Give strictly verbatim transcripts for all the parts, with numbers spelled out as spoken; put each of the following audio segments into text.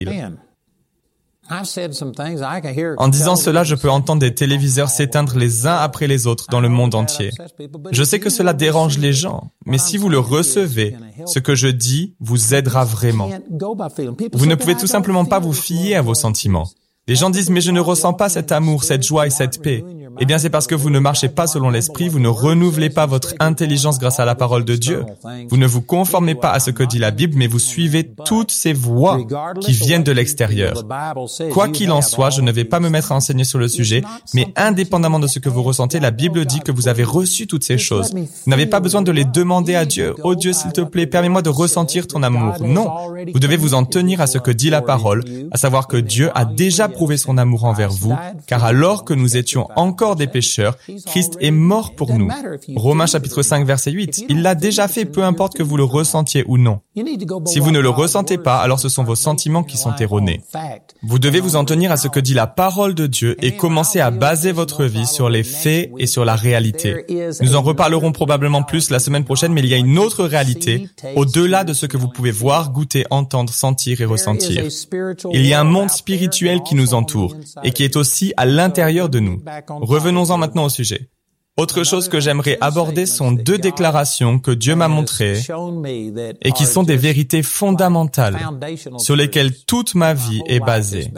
En disant cela, je peux entendre des téléviseurs s'éteindre les uns après les autres dans le monde entier. Je sais que cela dérange les gens, mais si vous le recevez, ce que je dis vous aidera vraiment. Vous ne pouvez tout simplement pas vous fier à vos sentiments. Les gens disent « mais je ne ressens pas cet amour, cette joie et cette paix ». Eh bien, c'est parce que vous ne marchez pas selon l'esprit, vous ne renouvelez pas votre intelligence grâce à la parole de Dieu. Vous ne vous conformez pas à ce que dit la Bible, mais vous suivez toutes ces voix qui viennent de l'extérieur. Quoi qu'il en soit, je ne vais pas me mettre à enseigner sur le sujet, mais indépendamment de ce que vous ressentez, la Bible dit que vous avez reçu toutes ces choses. Vous n'avez pas besoin de les demander à Dieu. « Oh Dieu, s'il te plaît, permets-moi de ressentir ton amour. » Non, vous devez vous en tenir à ce que dit la parole, à savoir que Dieu a déjà prouvé son amour envers vous, car alors que nous étions encore des pécheurs, Christ est mort pour nous. Romains chapitre cinq verset huit. Il l'a déjà fait, peu importe que vous le ressentiez ou non. Si vous ne le ressentez pas, alors ce sont vos sentiments qui sont erronés. Vous devez vous en tenir à ce que dit la parole de Dieu et commencer à baser votre vie sur les faits et sur la réalité. Nous en reparlerons probablement plus la semaine prochaine, mais il y a une autre réalité au-delà de ce que vous pouvez voir, goûter, entendre, sentir et ressentir. Il y a un monde spirituel qui nous entoure et qui est aussi à l'intérieur de nous. Revenons-en maintenant au sujet. Autre chose que j'aimerais aborder sont deux déclarations que Dieu m'a montrées et qui sont des vérités fondamentales sur lesquelles toute ma vie est basée.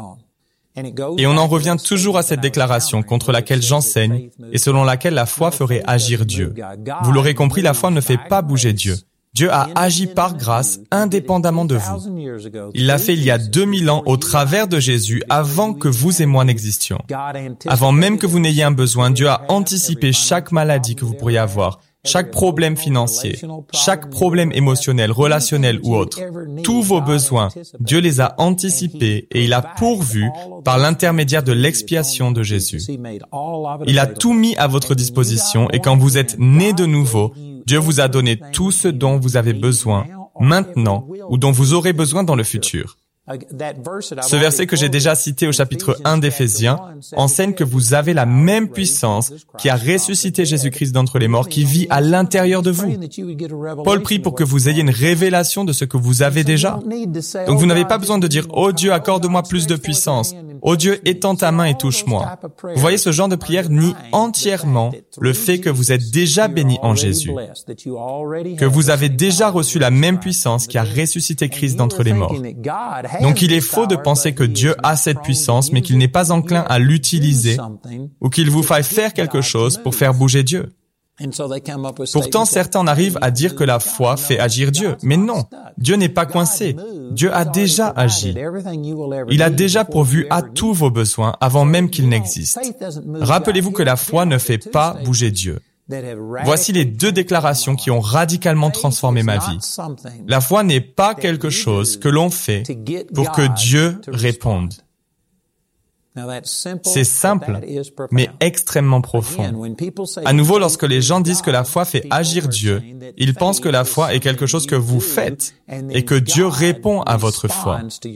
Et on en revient toujours à cette déclaration contre laquelle j'enseigne et selon laquelle la foi ferait agir Dieu. Vous l'aurez compris, la foi ne fait pas bouger Dieu. Dieu a agi par grâce indépendamment de vous. Il l'a fait il y a deux mille ans au travers de Jésus avant que vous et moi n'existions. Avant même que vous n'ayez un besoin, Dieu a anticipé chaque maladie que vous pourriez avoir, chaque problème financier, chaque problème émotionnel, relationnel ou autre. Tous vos besoins, Dieu les a anticipés et il a pourvu par l'intermédiaire de l'expiation de Jésus. Il a tout mis à votre disposition et quand vous êtes né de nouveau, Dieu vous a donné tout ce dont vous avez besoin maintenant ou dont vous aurez besoin dans le futur. Ce verset que j'ai déjà cité au chapitre un d'Éphésiens enseigne que vous avez la même puissance qui a ressuscité Jésus-Christ d'entre les morts, qui vit à l'intérieur de vous. Paul prie pour que vous ayez une révélation de ce que vous avez déjà. Donc vous n'avez pas besoin de dire « Oh Dieu, accorde-moi plus de puissance. Oh Dieu, étends ta main et touche-moi. » Vous voyez, ce genre de prière nie entièrement le fait que vous êtes déjà béni en Jésus, que vous avez déjà reçu la même puissance qui a ressuscité Christ d'entre les morts. Donc il est faux de penser que Dieu a cette puissance, mais qu'il n'est pas enclin à l'utiliser ou qu'il vous faille faire quelque chose pour faire bouger Dieu. Pourtant, certains en arrivent à dire que la foi fait agir Dieu. Mais non, Dieu n'est pas coincé. Dieu a déjà agi. Il a déjà pourvu à tous vos besoins avant même qu'ils n'existent. Rappelez-vous que la foi ne fait pas bouger Dieu. Voici les deux déclarations qui ont radicalement transformé ma vie. La foi n'est pas quelque chose que l'on fait pour que Dieu réponde. C'est simple, mais extrêmement profond. À nouveau, lorsque les gens disent que la foi fait agir Dieu, ils pensent que la foi est quelque chose que vous faites et que Dieu répond à votre foi.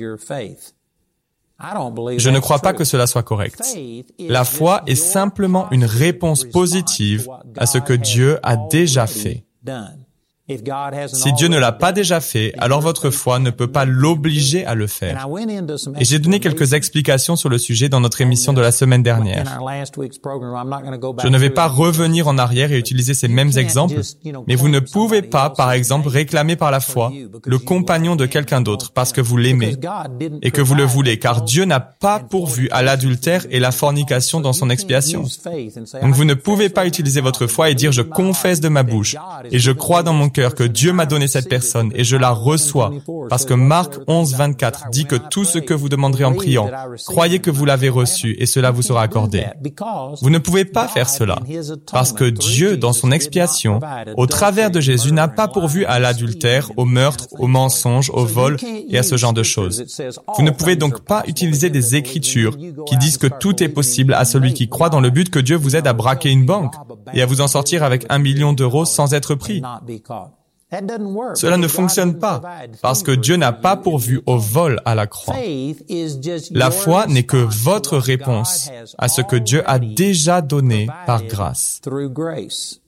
Je ne crois pas que cela soit correct. La foi est simplement une réponse positive à ce que Dieu a déjà fait. Si Dieu ne l'a pas déjà fait, alors votre foi ne peut pas l'obliger à le faire. Et j'ai donné quelques explications sur le sujet dans notre émission de la semaine dernière. Je ne vais pas revenir en arrière et utiliser ces mêmes exemples, mais vous ne pouvez pas, par exemple, réclamer par la foi le compagnon de quelqu'un d'autre parce que vous l'aimez et que vous le voulez, car Dieu n'a pas pourvu à l'adultère et la fornication dans son expiation. Donc vous ne pouvez pas utiliser votre foi et dire « je confesse de ma bouche et je crois dans mon cœur que Dieu m'a donné cette personne et je la reçois, parce que Marc onze vingt-quatre dit que tout ce que vous demanderez en priant, croyez que vous l'avez reçu et cela vous sera accordé. Vous ne pouvez pas faire cela, parce que Dieu, dans son expiation, au travers de Jésus, n'a pas pourvu à l'adultère, au meurtre, au mensonge, au vol et à ce genre de choses. Vous ne pouvez donc pas utiliser des écritures qui disent que tout est possible à celui qui croit dans le but que Dieu vous aide à braquer une banque et à vous en sortir avec un million d'euros sans être pris. Cela ne fonctionne pas, parce que Dieu n'a pas pourvu au vol à la croix. La foi n'est que votre réponse à ce que Dieu a déjà donné par grâce.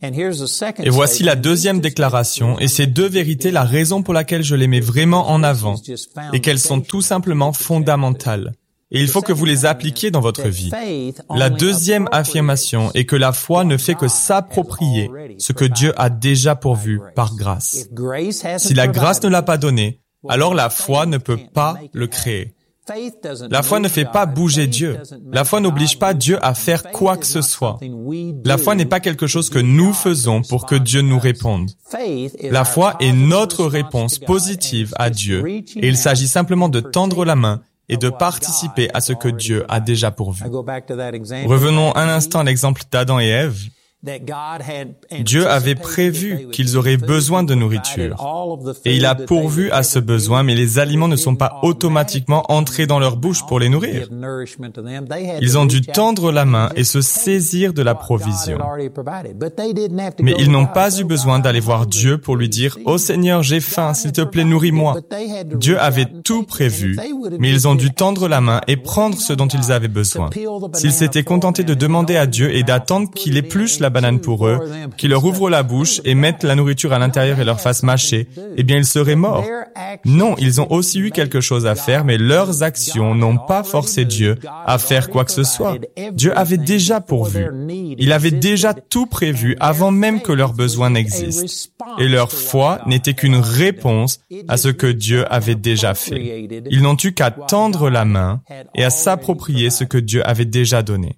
Et voici la deuxième déclaration, et ces deux vérités, la raison pour laquelle je les mets vraiment en avant, et qu'elles sont tout simplement fondamentales. Et il faut que vous les appliquiez dans votre vie. La deuxième affirmation est que la foi ne fait que s'approprier ce que Dieu a déjà pourvu par grâce. Si la grâce ne l'a pas donné, alors la foi ne peut pas le créer. La foi ne fait pas bouger Dieu. La foi n'oblige pas Dieu à faire quoi que ce soit. La foi n'est pas quelque chose que nous faisons pour que Dieu nous réponde. La foi est notre réponse positive à Dieu, et il s'agit simplement de tendre la main et de participer à ce que Dieu a déjà pourvu. Revenons un instant à l'exemple d'Adam et Ève. Dieu avait prévu qu'ils auraient besoin de nourriture et il a pourvu à ce besoin, mais les aliments ne sont pas automatiquement entrés dans leur bouche pour les nourrir. Ils ont dû tendre la main et se saisir de la provision. Mais ils n'ont pas eu besoin d'aller voir Dieu pour lui dire « Oh Seigneur, j'ai faim, s'il te plaît, nourris-moi ». Dieu avait tout prévu, mais ils ont dû tendre la main et prendre ce dont ils avaient besoin. S'ils s'étaient contentés de demander à Dieu et d'attendre qu'il épluche la banane pour eux, qu'ils leur ouvrent la bouche et mettent la nourriture à l'intérieur et leur fassent mâcher, eh bien ils seraient morts. Non, ils ont aussi eu quelque chose à faire, mais leurs actions n'ont pas forcé Dieu à faire quoi que ce soit. Dieu avait déjà pourvu. Il avait déjà tout prévu avant même que leurs besoins n'existent. Et leur foi n'était qu'une réponse à ce que Dieu avait déjà fait. Ils n'ont eu qu'à tendre la main et à s'approprier ce que Dieu avait déjà donné.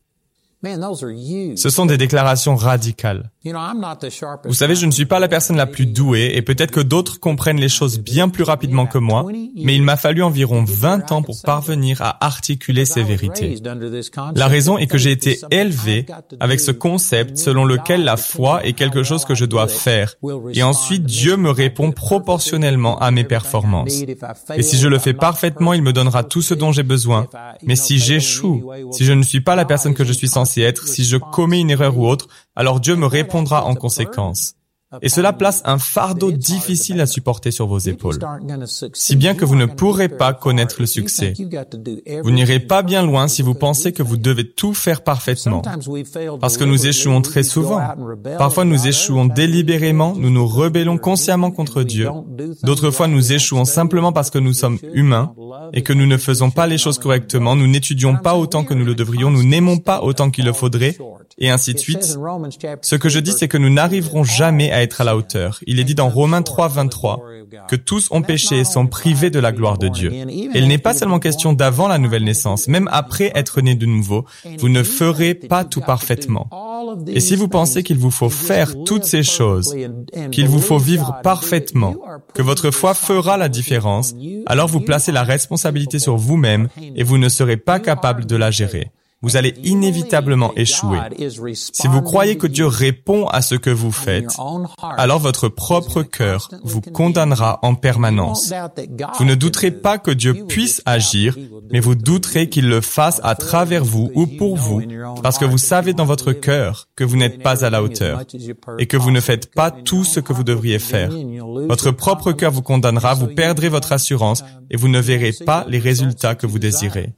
Ce sont des déclarations radicales. Vous savez, je ne suis pas la personne la plus douée et peut-être que d'autres comprennent les choses bien plus rapidement que moi, mais il m'a fallu environ vingt ans pour parvenir à articuler ces vérités. La raison est que j'ai été élevé avec ce concept selon lequel la foi est quelque chose que je dois faire et ensuite Dieu me répond proportionnellement à mes performances. Et si je le fais parfaitement, il me donnera tout ce dont j'ai besoin. Mais si j'échoue, si je ne suis pas la personne que je suis censé être, si je commets une erreur ou autre, alors Dieu me répondra en conséquence. Et cela place un fardeau difficile à supporter sur vos épaules. Si bien que vous ne pourrez pas connaître le succès. Vous n'irez pas bien loin si vous pensez que vous devez tout faire parfaitement. Parce que nous échouons très souvent. Parfois nous échouons délibérément, nous nous rebellons consciemment contre Dieu. D'autres fois nous échouons simplement parce que nous sommes humains et que nous ne faisons pas les choses correctement, nous n'étudions pas autant que nous le devrions, nous n'aimons pas autant qu'il le faudrait, et ainsi de suite. Ce que je dis, c'est que nous n'arriverons jamais à être à la hauteur. Il est dit dans Romains trois, vingt-trois, que tous ont péché et sont privés de la gloire de Dieu. Et il n'est pas seulement question d'avant la nouvelle naissance, même après être né de nouveau, vous ne ferez pas tout parfaitement. Et si vous pensez qu'il vous faut faire toutes ces choses, qu'il vous faut vivre parfaitement, que votre foi fera la différence, alors vous placez la responsabilité sur vous-même et vous ne serez pas capable de la gérer. Vous allez inévitablement échouer. Si vous croyez que Dieu répond à ce que vous faites, alors votre propre cœur vous condamnera en permanence. Vous ne douterez pas que Dieu puisse agir, mais vous douterez qu'il le fasse à travers vous ou pour vous, parce que vous savez dans votre cœur que vous n'êtes pas à la hauteur et que vous ne faites pas tout ce que vous devriez faire. Votre propre cœur vous condamnera, vous perdrez votre assurance et vous ne verrez pas les résultats que vous désirez.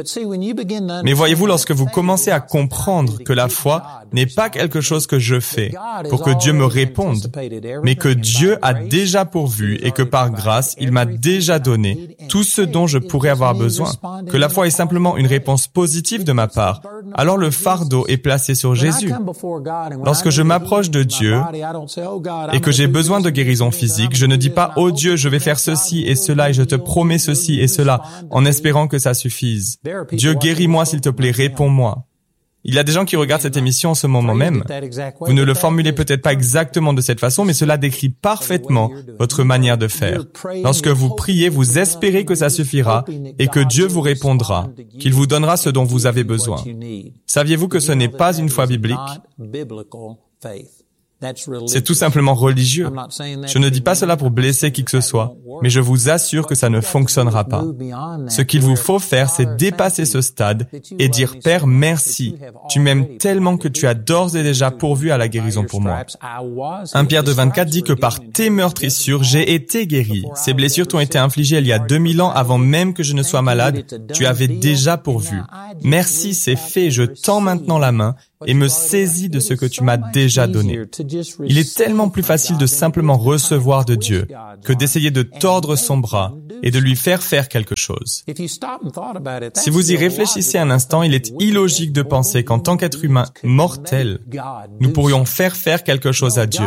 Mais voyez-vous, lorsque vous commencez à comprendre que la foi n'est pas quelque chose que je fais pour que Dieu me réponde, mais que Dieu a déjà pourvu et que par grâce, il m'a déjà donné tout ce dont je pourrais avoir besoin, que la foi est simplement une réponse positive de ma part, alors le fardeau est placé sur Jésus. Lorsque je m'approche de Dieu et que j'ai besoin de guérison physique, je ne dis pas « Oh Dieu, je vais faire ceci et cela et je te promets ceci et cela » en espérant que ça suffise. Dieu, guéris-moi s'il te plaît, réponds-moi. Il y a des gens qui regardent cette émission en ce moment même. Vous ne le formulez peut-être pas exactement de cette façon, mais cela décrit parfaitement votre manière de faire. Lorsque vous priez, vous espérez que ça suffira et que Dieu vous répondra, qu'il vous donnera ce dont vous avez besoin. Saviez-vous que ce n'est pas une foi biblique? C'est tout simplement religieux. Je ne dis pas cela pour blesser qui que ce soit, mais je vous assure que ça ne fonctionnera pas. Ce qu'il vous faut faire, c'est dépasser ce stade et dire « Père, merci, tu m'aimes tellement que tu as d'ores et déjà pourvu à la guérison pour moi. » un Pierre deux vingt-quatre dit que par tes meurtrissures, j'ai été guéri. Ces blessures t'ont été infligées il y a deux mille ans avant même que je ne sois malade. Tu avais déjà pourvu. Merci, c'est fait. Je tends maintenant la main et me saisis de ce que tu m'as déjà donné. Il est tellement plus facile de simplement recevoir de Dieu que d'essayer de tordre son bras et de lui faire faire quelque chose. Si vous y réfléchissez un instant, il est illogique de penser qu'en tant qu'être humain mortel, nous pourrions faire faire quelque chose à Dieu.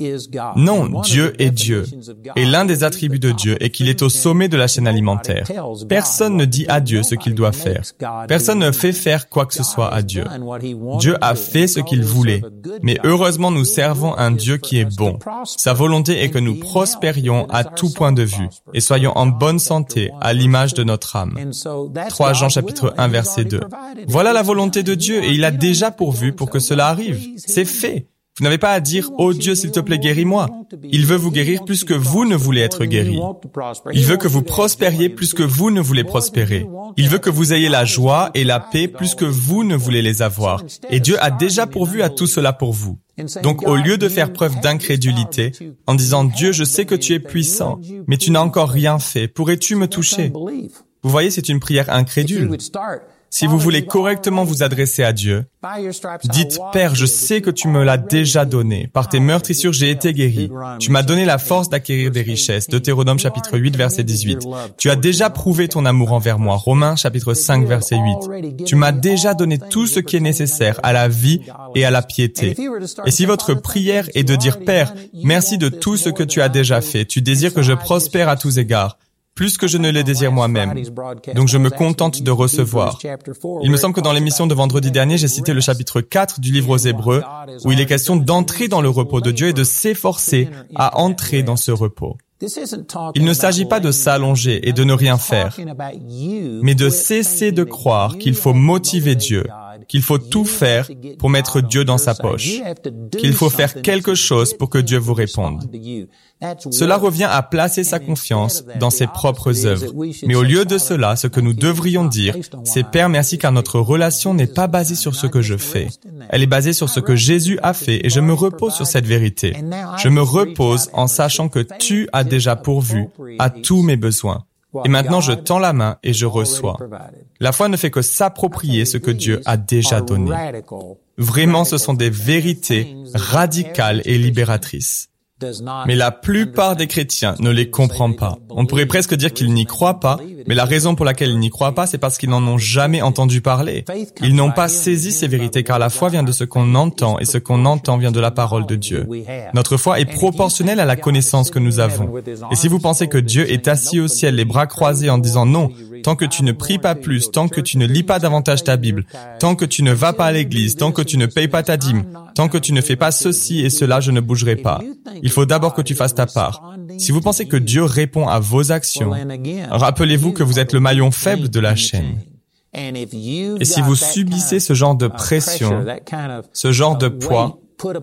Non, Dieu est Dieu. Et l'un des attributs de Dieu est qu'il est au sommet de la chaîne alimentaire. Personne ne dit à Dieu ce qu'il doit faire. Personne ne fait faire quoi que ce soit à Dieu. Dieu a fait ce qu'il voulait. Mais heureusement, nous servons un Dieu qui est bon. Sa volonté est que nous prospérions à tout point de vue et soyons en bonne santé à l'image de notre âme. trois Jean chapitre un verset deux. Voilà la volonté de Dieu et il a déjà pourvu pour que cela arrive. C'est fait. Vous n'avez pas à dire « Oh Dieu, s'il te plaît, guéris-moi ». Il veut vous guérir plus que vous ne voulez être guéri. Il veut que vous prospériez plus que vous ne voulez prospérer. Il veut que vous ayez la joie et la paix plus que vous ne voulez les avoir. Et Dieu a déjà pourvu à tout cela pour vous. Donc, au lieu de faire preuve d'incrédulité, en disant « Dieu, je sais que tu es puissant, mais tu n'as encore rien fait. Pourrais-tu me toucher ?» Vous voyez, c'est une prière incrédule. Si vous voulez correctement vous adresser à Dieu, dites « Père, je sais que tu me l'as déjà donné. Par tes meurtrissures, j'ai été guéri. Tu m'as donné la force d'acquérir des richesses. » Deutéronome chapitre huit, verset dix-huit. « Tu as déjà prouvé ton amour envers moi. » Romains chapitre cinq, verset huit. « Tu m'as déjà donné tout ce qui est nécessaire à la vie et à la piété. » Et si votre prière est de dire « Père, merci de tout ce que tu as déjà fait. Tu désires que je prospère à tous égards. » Plus que je ne le désire moi-même. Donc je me contente de recevoir. Il me semble que dans l'émission de vendredi dernier, j'ai cité le chapitre quatre du livre aux Hébreux, où il est question d'entrer dans le repos de Dieu et de s'efforcer à entrer dans ce repos. Il ne s'agit pas de s'allonger et de ne rien faire, mais de cesser de croire qu'il faut motiver Dieu, qu'il faut tout faire pour mettre Dieu dans sa poche, qu'il faut faire quelque chose pour que Dieu vous réponde. Cela revient à placer sa confiance dans ses propres œuvres. Mais au lieu de cela, ce que nous devrions dire, c'est « Père, merci car notre relation n'est pas basée sur ce que je fais. Elle est basée sur ce que Jésus a fait et je me repose sur cette vérité. Je me repose en sachant que tu as déjà pourvu à tous mes besoins. Et maintenant, je tends la main et je reçois. » La foi ne fait que s'approprier ce que Dieu a déjà donné. Vraiment, ce sont des vérités radicales et libératrices. Mais la plupart des chrétiens ne les comprennent pas. On pourrait presque dire qu'ils n'y croient pas, mais la raison pour laquelle ils n'y croient pas, c'est parce qu'ils n'en ont jamais entendu parler. Ils n'ont pas saisi ces vérités, car la foi vient de ce qu'on entend, et ce qu'on entend vient de la parole de Dieu. Notre foi est proportionnelle à la connaissance que nous avons. Et si vous pensez que Dieu est assis au ciel, les bras croisés, en disant non, tant que tu ne pries pas plus, tant que tu ne lis pas davantage ta Bible, tant que tu ne vas pas à l'église, tant que tu ne payes pas ta dîme, tant que tu ne fais pas ceci et cela, je ne bougerai pas. Il faut d'abord que tu fasses ta part. Si vous pensez que Dieu répond à vos actions, rappelez-vous que vous êtes le maillon faible de la chaîne. Et si vous subissez ce genre de pression, ce genre de poids,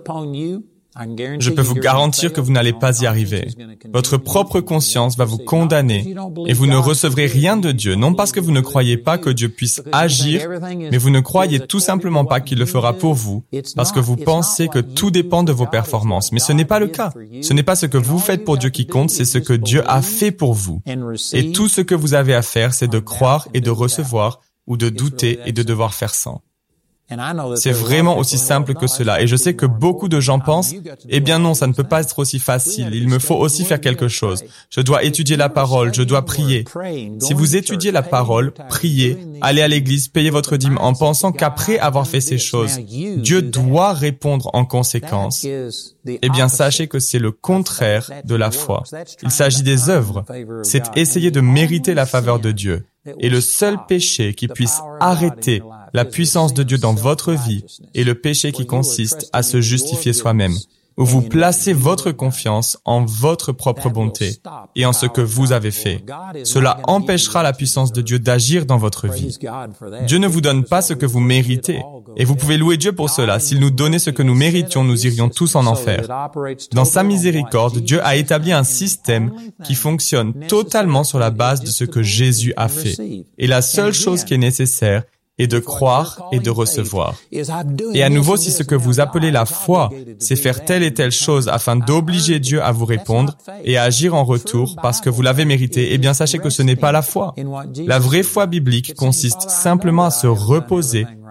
je peux vous garantir que vous n'allez pas y arriver. Votre propre conscience va vous condamner et vous ne recevrez rien de Dieu, non parce que vous ne croyez pas que Dieu puisse agir, mais vous ne croyez tout simplement pas qu'il le fera pour vous, parce que vous pensez que tout dépend de vos performances. Mais ce n'est pas le cas. Ce n'est pas ce que vous faites pour Dieu qui compte, c'est ce que Dieu a fait pour vous. Et tout ce que vous avez à faire, c'est de croire et de recevoir, ou de douter et de devoir faire sans. C'est vraiment aussi simple que cela. Et je sais que beaucoup de gens pensent, eh bien non, ça ne peut pas être aussi facile. Il me faut aussi faire quelque chose. Je dois étudier la parole, je dois prier. Si vous étudiez la parole, priez, allez à l'église, payez votre dîme en pensant qu'après avoir fait ces choses, Dieu doit répondre en conséquence, eh bien sachez que c'est le contraire de la foi. Il s'agit des œuvres. C'est essayer de mériter la faveur de Dieu. Et le seul péché qui puisse arrêter la puissance de Dieu dans votre vie est le péché qui consiste à se justifier soi-même, où vous placez votre confiance en votre propre bonté et en ce que vous avez fait. Cela empêchera la puissance de Dieu d'agir dans votre vie. Dieu ne vous donne pas ce que vous méritez, et vous pouvez louer Dieu pour cela. S'il nous donnait ce que nous méritions, nous irions tous en enfer. Dans sa miséricorde, Dieu a établi un système qui fonctionne totalement sur la base de ce que Jésus a fait. Et la seule chose qui est nécessaire est de croire et de recevoir. Et à nouveau, si ce que vous appelez la foi, c'est faire telle et telle chose afin d'obliger Dieu à vous répondre et à agir en retour parce que vous l'avez mérité, eh bien sachez que ce n'est pas la foi. La vraie foi biblique consiste simplement à se reposer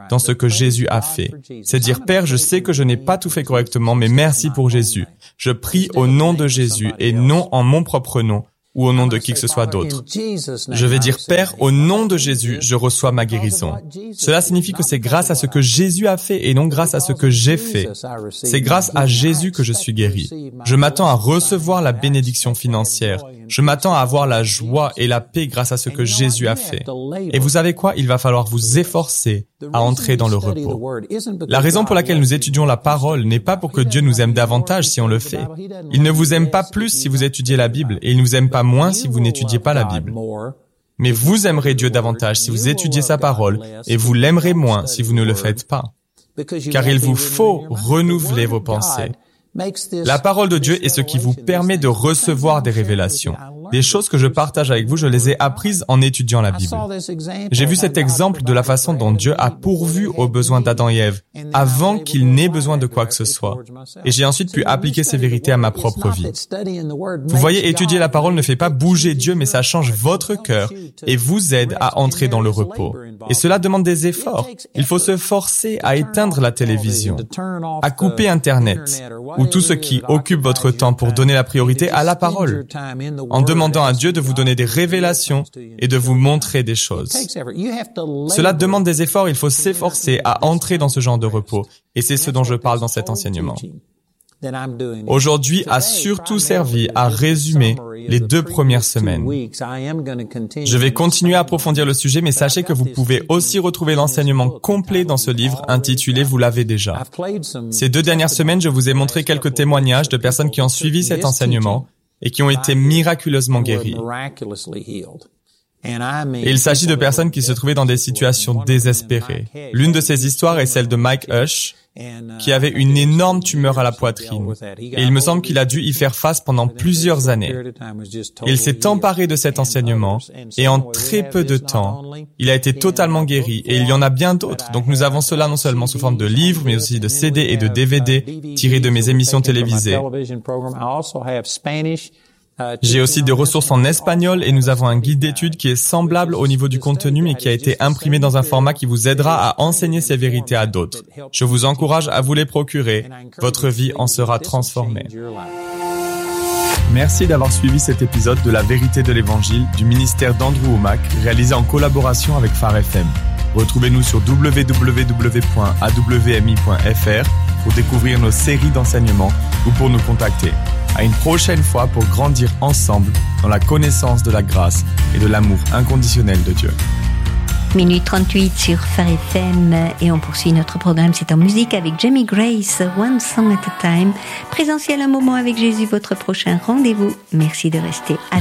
dans ce que Jésus a fait. C'est dire, Père, je sais que je n'ai pas tout fait correctement, mais merci pour Jésus. Je prie au nom de Jésus et non en mon propre nom ou au nom de qui que ce soit d'autre. Je vais dire, Père, au nom de Jésus, je reçois ma guérison. Cela signifie que c'est grâce à ce que Jésus a fait et non grâce à ce que j'ai fait. C'est grâce à Jésus que je suis guéri. Je m'attends à recevoir la bénédiction financière. Je m'attends à avoir la joie et la paix grâce à ce que Jésus a fait. Et vous savez quoi? Il va falloir vous efforcer à entrer dans le repos. La raison pour laquelle nous étudions la parole n'est pas pour que Dieu nous aime davantage si on le fait. Il ne vous aime pas plus si vous étudiez la Bible et il ne vous aime pas moins si vous n'étudiez pas la Bible. Mais vous aimerez Dieu davantage si vous étudiez sa parole et vous l'aimerez moins si vous ne le faites pas. Car il vous faut renouveler vos pensées. La parole de Dieu est ce qui vous permet de recevoir des révélations. Des choses que je partage avec vous, je les ai apprises en étudiant la Bible. J'ai vu cet exemple de la façon dont Dieu a pourvu aux besoins d'Adam et Ève, avant qu'ils n'aient besoin de quoi que ce soit. Et j'ai ensuite pu appliquer ces vérités à ma propre vie. Vous voyez, étudier la parole ne fait pas bouger Dieu, mais ça change votre cœur et vous aide à entrer dans le repos. Et cela demande des efforts. Il faut se forcer à éteindre la télévision, à couper Internet, ou tout ce qui occupe votre temps pour donner la priorité à la parole, en demandant à Dieu de vous donner des révélations et de vous montrer des choses. Cela demande des efforts, il faut s'efforcer à entrer dans ce genre de repos, et c'est ce dont je parle dans cet enseignement. Aujourd'hui a surtout servi à résumer les deux premières semaines. Je vais continuer à approfondir le sujet, mais sachez que vous pouvez aussi retrouver l'enseignement complet dans ce livre intitulé « Vous l'avez déjà ». Ces deux dernières semaines, je vous ai montré quelques témoignages de personnes qui ont suivi cet enseignement et qui ont été miraculeusement guéries. Et il s'agit de personnes qui se trouvaient dans des situations désespérées. L'une de ces histoires est celle de Mike Hush, qui avait une énorme tumeur à la poitrine. Et il me semble qu'il a dû y faire face pendant plusieurs années. Il s'est emparé de cet enseignement, et en très peu de temps, il a été totalement guéri, et il y en a bien d'autres. Donc nous avons cela non seulement sous forme de livres, mais aussi de C D et de D V D tirés de mes émissions télévisées. J'ai aussi des ressources en espagnol et nous avons un guide d'études qui est semblable au niveau du contenu mais qui a été imprimé dans un format qui vous aidera à enseigner ces vérités à d'autres. Je vous encourage à vous les procurer. Votre vie en sera transformée. Merci d'avoir suivi cet épisode de La Vérité de l'Évangile du ministère d'Andrew Wommack, réalisé en collaboration avec Phare F M. Retrouvez-nous sur w w w point a w m i point f r pour découvrir nos séries d'enseignements ou pour nous contacter. À une prochaine fois pour grandir ensemble dans la connaissance de la grâce et de l'amour inconditionnel de Dieu. Minuit trente-huit sur Phare F M et on poursuit notre programme, c'est en musique avec Jamie Grace, One Song at a Time. Présentiel un moment avec Jésus, votre prochain rendez-vous. Merci de rester à